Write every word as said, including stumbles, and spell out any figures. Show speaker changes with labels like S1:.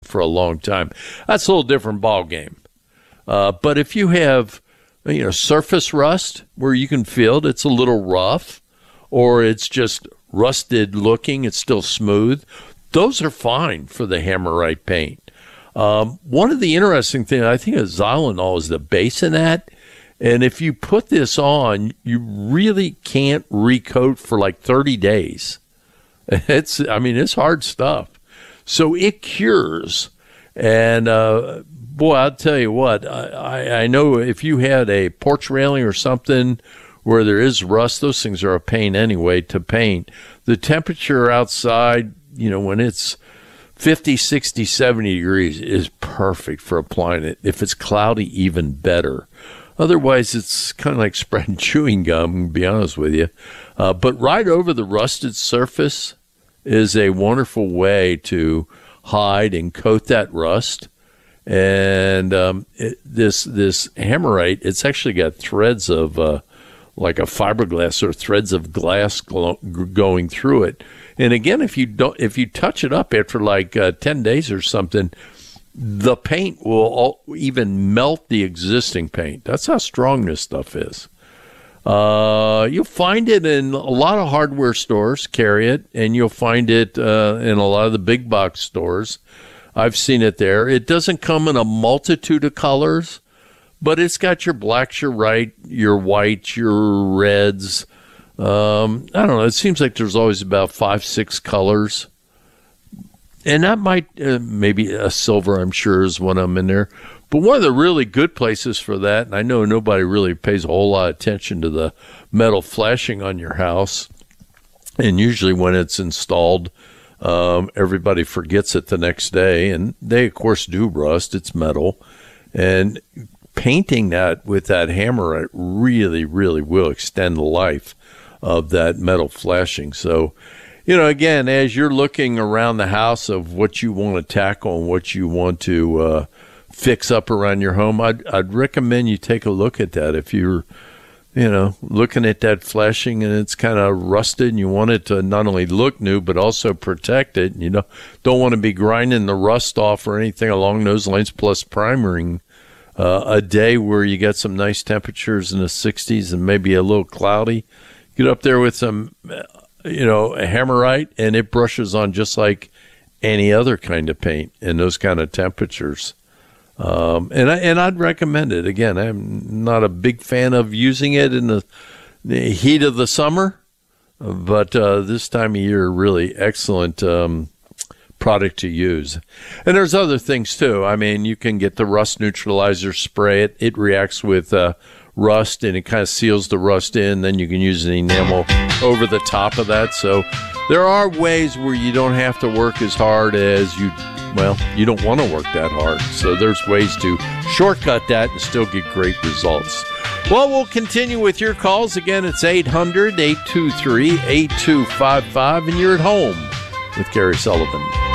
S1: for a long time. That's a little different ball game. Uh, but if you have, you know, surface rust where you can feel it, it's a little rough, or it's just rusted looking, it's still smooth, those are fine for the Hammerite paint. Um, one of the interesting things, I think, is Xylitol is the base in that. And if you put this on, you really can't recoat for like thirty days. It's, I mean, it's hard stuff. So it cures. And, uh, boy, I'll tell you what, I, I know if you had a porch railing or something where there is rust, those things are a pain anyway to paint. The temperature outside, you know, when it's fifty, sixty, seventy degrees is perfect for applying it. If it's cloudy, even better. Otherwise, it's kind of like spreading chewing gum, to be honest with you. Uh, but right over the rusted surface is a wonderful way to hide and coat that rust. And um, it, this this Hammerite, it's actually got threads of uh, like a fiberglass or threads of glass gl- going through it. And again, if you don't, if you touch it up after like uh, ten days or something, the paint will all, even melt the existing paint. That's how strong this stuff is. Uh, you'll find it in a lot of hardware stores, carry it, and you'll find it uh, in a lot of the big box stores. I've seen it there. It doesn't come in a multitude of colors, but it's got your blacks, your right, your whites, your reds. Um, I don't know. It seems like there's always about five, six colors. And that might, uh, maybe a silver, I'm sure, is one of them in there. But one of the really good places for that, and I know nobody really pays a whole lot of attention to the metal flashing on your house, and usually when it's installed, um, everybody forgets it the next day, and they, of course, do rust. It's metal. And painting that with that hammer, it really, really will extend the life of that metal flashing. So, you know, again, as you're looking around the house of what you want to tackle and what you want to uh, fix up around your home, I'd, I'd recommend you take a look at that. If you're, you know, looking at that flashing and it's kind of rusted and you want it to not only look new but also protect it, you know, don't want to be grinding the rust off or anything along those lines, plus primering uh, a day where you get some nice temperatures in the sixties and maybe a little cloudy. Get up there with some, you know, a Hammerite, and it brushes on just like any other kind of paint in those kind of temperatures. Um, and, I, and I'd recommend it. Again, I'm not a big fan of using it in the, the heat of the summer, but uh, this time of year, really excellent um, product to use. And there's other things, too. I mean, you can get the rust neutralizer spray. It, it reacts with uh, rust, and it kind of seals the rust in. Then you can use an enamel over the top of that. So there are ways where you don't have to work as hard as you, well, you don't want to work that hard. So there's ways to shortcut that and still get great results. Well, we'll continue with your calls. Again, it's eight hundred, eight two three, eight two five five, and you're at home with Gary Sullivan.